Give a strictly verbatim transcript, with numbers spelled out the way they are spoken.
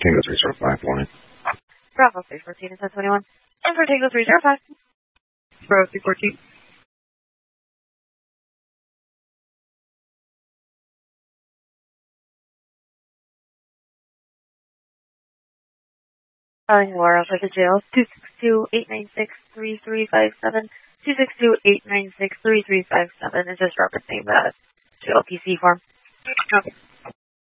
Tango three zero five, morning. Bravo three fourteen is ten twenty-one. And for Tango three zero five. Bravo three fourteen. Calling Laura for the jail, two six two, eight nine six, three three five seven, two six two, eight nine six, three three five seven. Is just referencing the jail P C form. Okay.